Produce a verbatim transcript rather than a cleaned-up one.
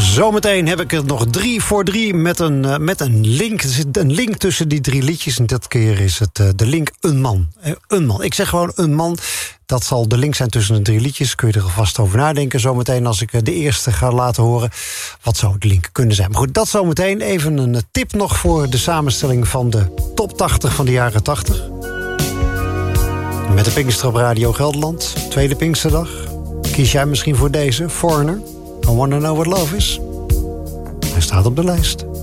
Zometeen heb ik er nog drie voor drie met een, uh, met een link. Er zit een link tussen die drie liedjes. En dit keer is het uh, de link een man. Uh, een man. Ik zeg gewoon een man. Dat zal de link zijn tussen de drie liedjes. Kun je er alvast over nadenken. Zometeen als ik uh, de eerste ga laten horen. Wat zou de link kunnen zijn? Maar goed, dat zometeen. Even een uh, tip nog voor de samenstelling van de top tachtig van de jaren tachtig. Met de Pinkster op Radio Gelderland. Tweede Pinksterdag. Kies jij misschien voor deze, Foreigner? I Wanna Know What Love Is. Hij staat op de lijst.